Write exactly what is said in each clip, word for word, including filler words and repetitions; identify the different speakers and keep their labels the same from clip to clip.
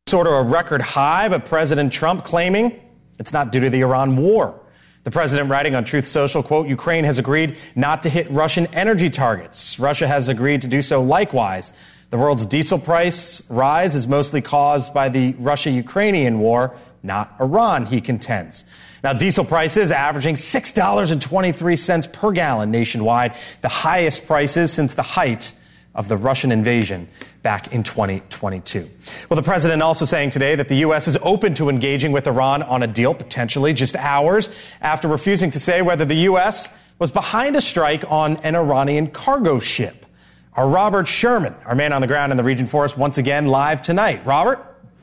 Speaker 1: Sort of a record high, but President Trump claiming it's not due to the Iran war. The president writing on Truth Social, quote, Ukraine has agreed not to hit Russian energy targets. Russia has agreed to do so likewise. The world's diesel price rise is mostly caused by the Russia-Ukrainian war, not Iran, he contends. Now, diesel prices averaging six dollars and twenty-three cents per gallon nationwide, the highest prices since the height of the Russian invasion back in twenty twenty-two. Well, the president also saying today that the U S is open to engaging with Iran on a deal, potentially just hours after refusing to say whether the U S was behind a strike on an Iranian cargo ship. Our Robert Sherman, our man on the ground in the region for us, once again live tonight. Robert?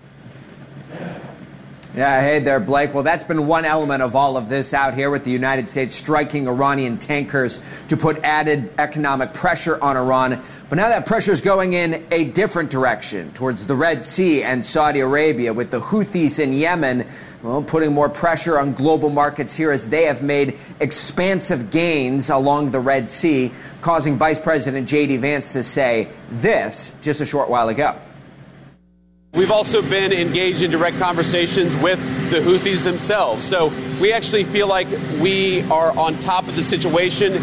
Speaker 2: Yeah, hey there, Blake. Well, that's been one element of all of this out here with the United States striking Iranian tankers to put added economic pressure on Iran. But now that pressure is going in a different direction towards the Red Sea and Saudi Arabia with the Houthis in Yemen, well, putting more pressure on global markets here as they have made expansive gains along the Red Sea, causing Vice President J D Vance to say this just a short while ago.
Speaker 3: We've also been engaged in direct conversations with the Houthis themselves. So we actually feel like we are on top of the situation.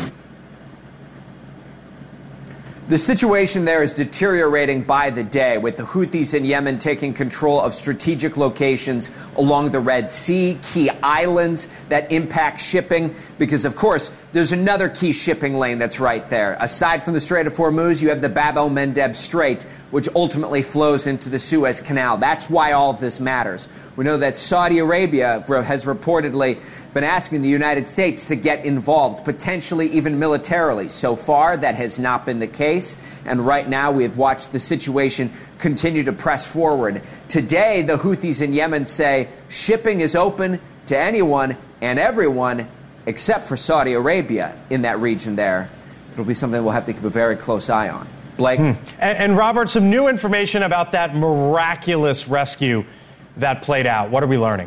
Speaker 2: The situation there is deteriorating by the day, with the Houthis in Yemen taking control of strategic locations along the Red Sea, key islands that impact shipping, because, of course, there's another key shipping lane that's right there. Aside from the Strait of Hormuz, you have the Bab el-Mandeb Strait, which ultimately flows into the Suez Canal. That's why all of this matters. We know that Saudi Arabia has reportedly been asking the United States to get involved, potentially even militarily. So far, that has not been the case. And right now, we have watched the situation continue to press forward. Today, the Houthis in Yemen say shipping is open to anyone and everyone except for Saudi Arabia in that region there. It'll be something we'll have to keep a very close eye on. Blake?
Speaker 1: Hmm. And, and Robert, some new information about that miraculous rescue that played out. What are we learning?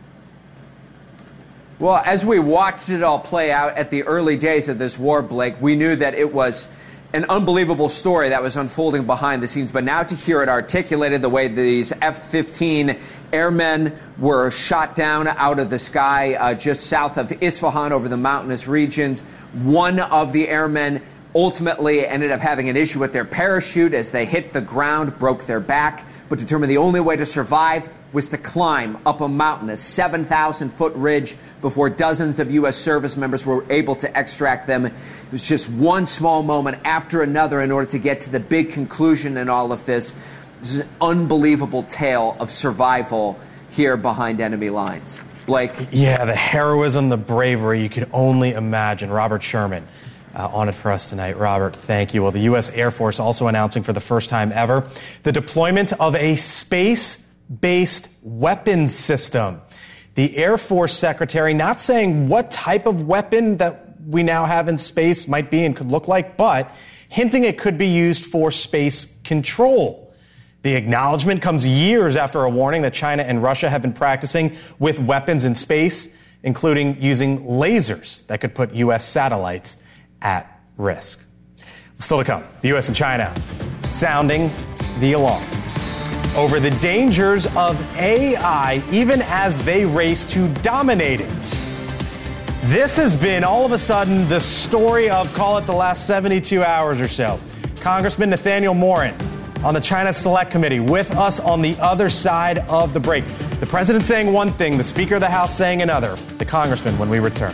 Speaker 2: Well, as we watched it all play out at the early days of this war, Blake, we knew that it was an unbelievable story that was unfolding behind the scenes. But now to hear it articulated, the way these F fifteen airmen were shot down out of the sky uh, just south of Isfahan over the mountainous regions. One of the airmen ultimately ended up having an issue with their parachute as they hit the ground, broke their back, but determined the only way to survive was to climb up a mountain, a seven thousand foot ridge, before dozens of U S service members were able to extract them. It was just one small moment after another in order to get to the big conclusion in all of this. This is an unbelievable tale of survival here behind enemy lines. Blake?
Speaker 1: Yeah, the heroism, the bravery, you could only imagine. Robert Sherman. Uh, on it for us tonight. Robert, thank you. Well, the U S Air Force also announcing for the first time ever the deployment of a space-based weapons system. The Air Force Secretary not saying what type of weapon that we now have in space might be and could look like, but hinting it could be used for space control. The acknowledgement comes years after a warning that China and Russia have been practicing with weapons in space, including using lasers that could put U S satellites at risk. Still to come, the U S and China sounding the alarm over the dangers of A I, even as they race to dominate it. This has been, all of a sudden, the story of, call it the last seventy-two hours or so. Congressman Nathaniel Morin on the China Select Committee with us on the other side of the break. The president saying one thing, the Speaker of the House saying another. The congressman when we return.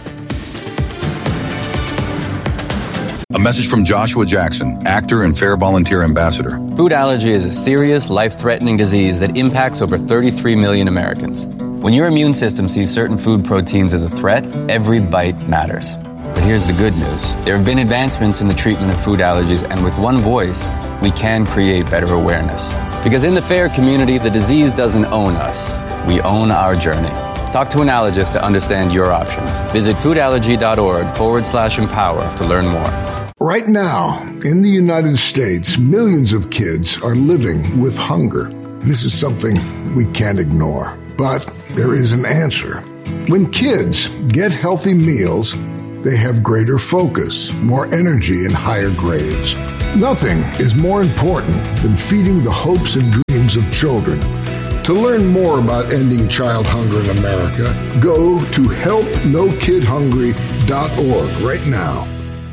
Speaker 4: A message from Joshua Jackson, actor and Fair Volunteer Ambassador.
Speaker 5: Food allergy is a serious, life-threatening disease that impacts over thirty-three million Americans. When your immune system sees certain food proteins as a threat, every bite matters. But here's the good news. There have been advancements in the treatment of food allergies, and with one voice, we can create better awareness. Because in the FAIR community, the disease doesn't own us. We own our journey. Talk to an allergist to understand your options. Visit foodallergy.org forward slash empower to learn more.
Speaker 6: Right now, in the United States, millions of kids are living with hunger. This is something we can't ignore, but there is an answer. When kids get healthy meals, they have greater focus, more energy, and higher grades. Nothing is more important than feeding the hopes and dreams of children. To learn more about ending child hunger in America, go to help no kid hungry dot org right now.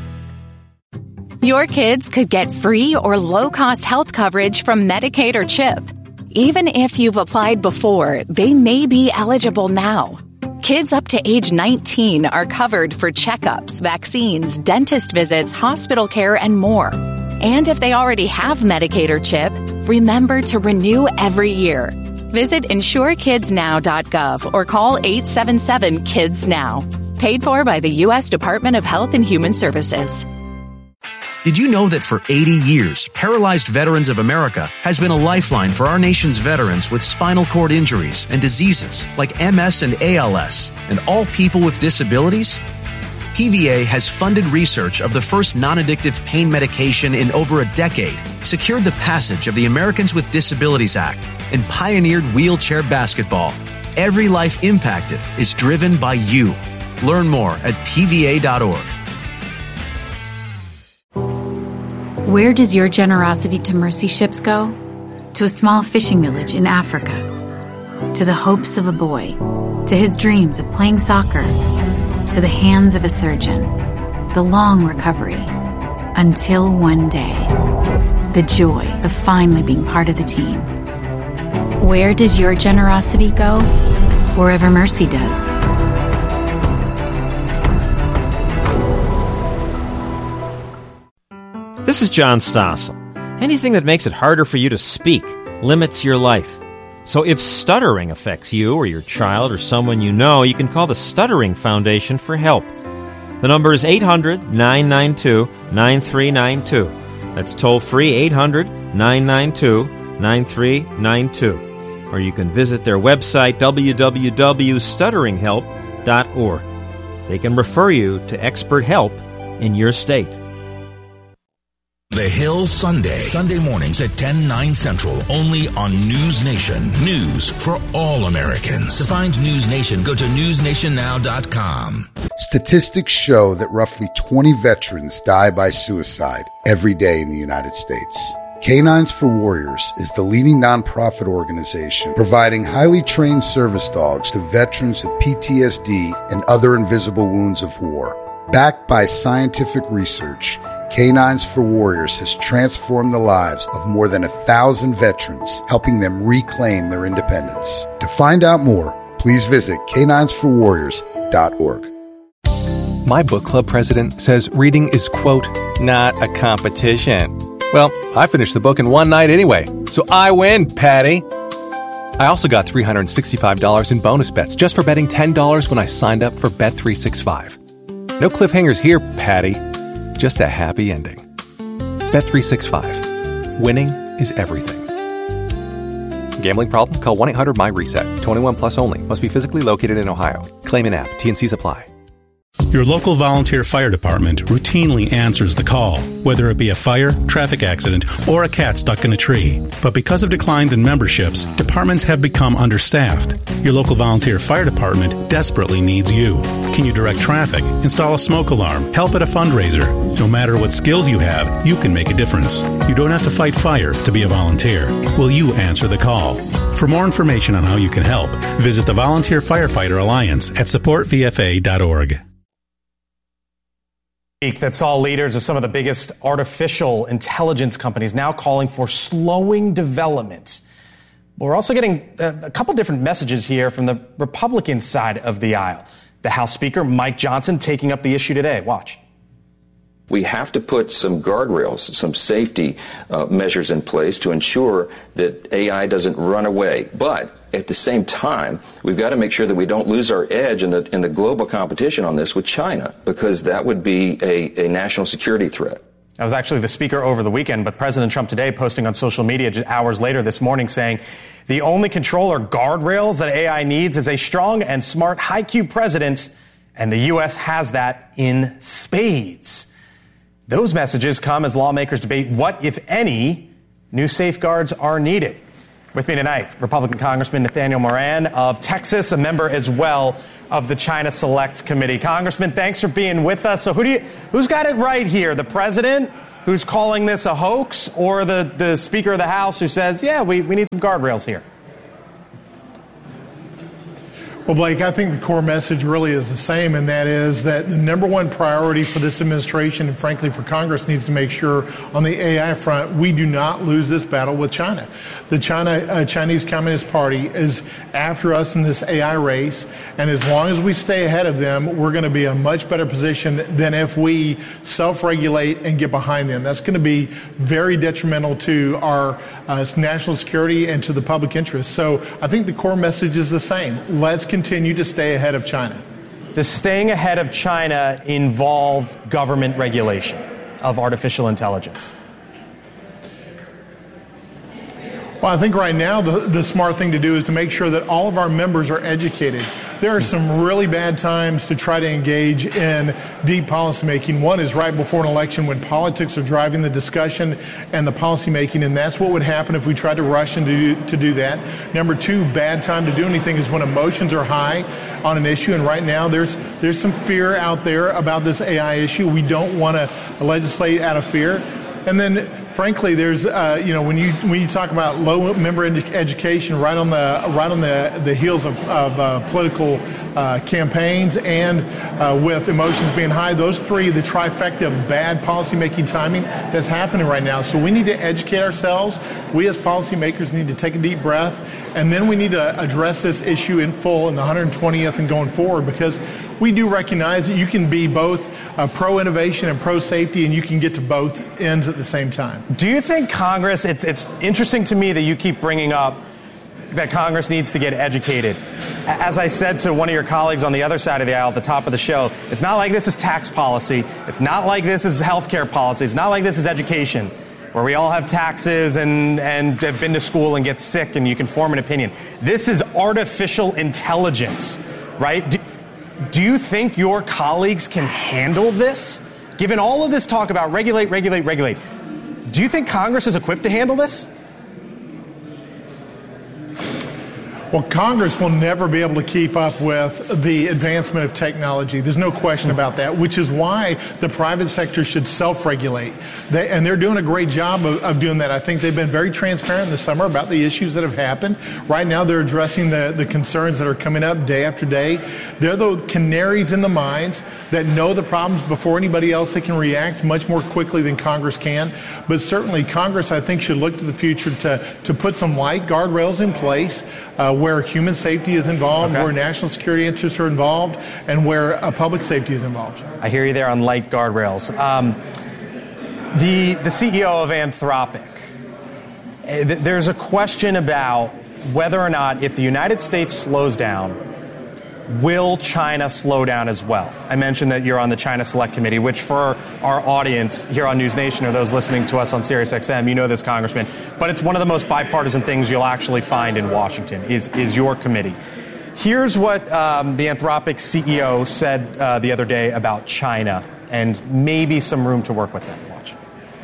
Speaker 7: Your kids could get free or low-cost health coverage from Medicaid or CHIP. Even if you've applied before, they may be eligible now. Kids up to age nineteen are covered for checkups, vaccines, dentist visits, hospital care, and more. And if they already have Medicaid or CHIP, remember to renew every year. Visit insure kids now dot gov or call eight seven seven kids now. Paid for by the U S Department of Health and Human Services.
Speaker 8: Did you know that for eighty years, Paralyzed Veterans of America has been a lifeline for our nation's veterans with spinal cord injuries and diseases like M S and A L S, and all people with disabilities? P V A has funded research of the first non-addictive pain medication in over a decade, secured the passage of the Americans with Disabilities Act, and pioneered wheelchair basketball. Every life impacted is driven by you. Learn more at P V A dot org.
Speaker 9: Where does your generosity to mercy ships go? To a small fishing village in Africa. To the hopes of a boy. To his dreams of playing soccer. To the hands of a surgeon. The long recovery. Until one day. The joy of finally being part of the team. Where does your generosity go? Wherever mercy does.
Speaker 10: This is John Stossel. Anything that makes it harder for you to speak limits your life. So if stuttering affects you or your child or someone you know, you can call the Stuttering Foundation for help. The number is eight hundred, nine nine two, nine three nine two. That's toll-free eight hundred, nine nine two, nine three nine two. Or you can visit their website, w w w dot stuttering help dot org. They can refer you to expert help in your state.
Speaker 11: The Hill Sunday. Sunday mornings at ten, nine Central. Only on News Nation. News for all Americans. To find News Nation, go to news nation now dot com.
Speaker 12: Statistics show that roughly twenty veterans die by suicide every day in the United States. Canines for Warriors is the leading nonprofit organization providing highly trained service dogs to veterans with P T S D and other invisible wounds of war. Backed by scientific research, Canines for Warriors has transformed the lives of more than a thousand veterans, helping them reclaim their independence. To find out more, please visit canines for warriors dot org.
Speaker 13: My book club president says reading is, quote, not a competition. Well, I finished the book in one night anyway, so I win, Patty. I also got three hundred sixty-five dollars in bonus bets just for betting ten dollars when I signed up for Bet three sixty-five. No cliffhangers here, Patty. Just a happy ending. Bet three sixty-five. Winning is everything. Gambling problem? Call one eight hundred M Y RESET. twenty-one plus only. Must be physically located in Ohio. Claim in app. T and Cs apply.
Speaker 14: Your local volunteer fire department routinely answers the call, whether it be a fire, traffic accident, or a cat stuck in a tree. But because of declines in memberships, departments have become understaffed. Your local volunteer fire department desperately needs you. Can you direct traffic, install a smoke alarm, help at a fundraiser? No matter what skills you have, you can make a difference. You don't have to fight fire to be a volunteer. Will you answer the call? For more information on how you can help, visit the Volunteer Firefighter Alliance at support v f a dot org.
Speaker 1: That saw leaders of some of the biggest artificial intelligence companies now calling for slowing development. We're also getting a couple different messages here from the Republican side of the aisle. The House Speaker, Mike Johnson, taking up the issue today. Watch.
Speaker 15: We have to put some guardrails, some safety uh, measures in place to ensure that A I doesn't run away. But at the same time, we've got to make sure that we don't lose our edge in the in the global competition on this with China, because that would be a, a national security threat.
Speaker 1: That was actually the speaker over the weekend, but President Trump today posting on social media just hours later this morning saying the only control or guardrails that A I needs is a strong and smart high Q president, and the U S has that in spades. Those messages come as lawmakers debate what, if any, new safeguards are needed. With me tonight, Republican Congressman Nathaniel Moran of Texas, a member as well of the China Select Committee. Congressman, thanks for being with us. So who do you, who's got it right here? The president, who's calling this a hoax, or the, the Speaker of the House who says, yeah, we, we need some guardrails here?
Speaker 16: Well, Blake, I think the core message really is the same, and that is that the number one priority for this administration and, frankly, for Congress needs to make sure on the A I front we do not lose this battle with China. The China uh, Chinese Communist Party is after us in this A I race, and as long as we stay ahead of them, we're going to be in a much better position than if we self-regulate and get behind them. That's going to be very detrimental to our uh, national security and to the public interest. So I think the core message is the same. Let's continue to stay ahead of China.
Speaker 1: Does staying ahead of China involve government regulation of artificial intelligence?
Speaker 16: Well, I think right now the, the smart thing to do is to make sure that all of our members are educated. There are some really bad times to try to engage in deep policymaking. One is right before an election when politics are driving the discussion and the policymaking, and that's what would happen if we tried to rush and do, to do that. Number two, bad time to do anything is when emotions are high on an issue, and right now there's there's some fear out there about this A I issue. We don't want to legislate out of fear. And then, frankly, there's uh, you know when you when you talk about low member edu- education right on the right on the the heels of, of uh, political uh, campaigns and uh, with emotions being high, those three, the trifecta of bad policymaking timing that's happening right now. So we need to educate ourselves. We as policymakers need to take a deep breath, and then we need to address this issue in full in the one hundred twentieth and going forward, because we do recognize that you can be both Uh, pro-innovation and pro-safety, and you can get to both ends at the same time.
Speaker 1: Do you think Congress, it's, it's interesting to me that you keep bringing up that Congress needs to get educated. As I said to one of your colleagues on the other side of the aisle at the top of the show, it's not like this is tax policy. It's not like this is healthcare policy. It's not like this is education, where we all have taxes and, and have been to school and get sick and you can form an opinion. This is artificial intelligence, right? Do, Do you think your colleagues can handle this? Given all of this talk about regulate, regulate, regulate, do you think Congress is equipped to handle this?
Speaker 16: Well, Congress will never be able to keep up with the advancement of technology. There's no question about that, which is why the private sector should self-regulate. They, and they're doing a great job of, of doing that. I think they've been very transparent in the summer about the issues that have happened. Right now, they're addressing the, the concerns that are coming up day after day. They're the canaries in the mines that know the problems before anybody else. They can react much more quickly than Congress can. But certainly, Congress, I think, should look to the future to, to put some light guardrails in place Uh, where human safety is involved, okay. where national security interests are involved, and where uh, public safety is involved.
Speaker 1: I hear you there on light guardrails. Um, the, the C E O of Anthropic, uh, th- there's a question about whether or not if the United States slows down, will China slow down as well? I mentioned that you're on the China Select Committee, which for our audience here on News Nation or those listening to us on Sirius X M, you know this, Congressman, but it's one of the most bipartisan things you'll actually find in Washington is, is your committee. Here's what um, the Anthropic C E O said uh, the other day about China and maybe some room to work with them. Watch.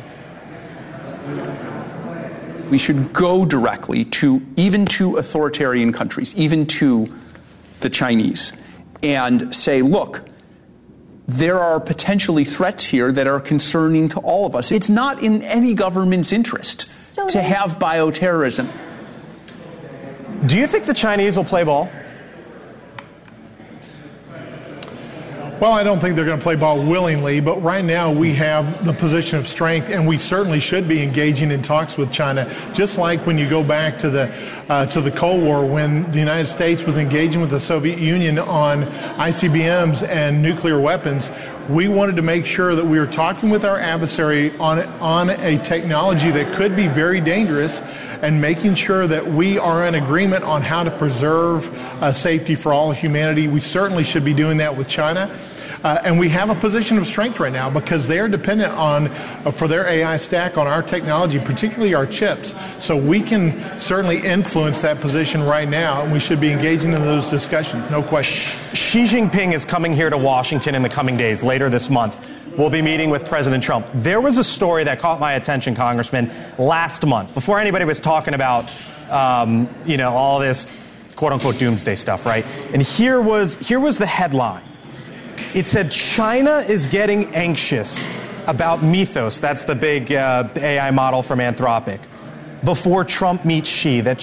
Speaker 17: We should go directly to, even to authoritarian countries, even to the Chinese, and say, look, there are potentially threats here that are concerning to all of us. It's not in any government's interest so to have bioterrorism.
Speaker 1: Do you think the Chinese will play ball?
Speaker 16: Well, I don't think they're going to play ball willingly, but right now we have the position of strength, and we certainly should be engaging in talks with China. Just like when you go back to the uh, to the Cold War, when the United States was engaging with the Soviet Union on I C B Ms and nuclear weapons, we wanted to make sure that we were talking with our adversary on on a technology that could be very dangerous, and making sure that we are in agreement on how to preserve uh, safety for all of humanity. We certainly should be doing that with China. Uh, and we have a position of strength right now because they are dependent on, uh, for their A I stack, on our technology, particularly our chips. So we can certainly influence that position right now, and we should be engaging in those discussions, no question.
Speaker 1: Xi Jinping is coming here to Washington in the coming days, later this month. We'll be meeting with President Trump. There was a story that caught my attention, Congressman, last month, before anybody was talking about, um, you know, all this quote-unquote doomsday stuff, right? And here was here was the headline. It said, China is getting anxious about Mythos, that's the big uh, A I model from Anthropic, before Trump meets Xi, that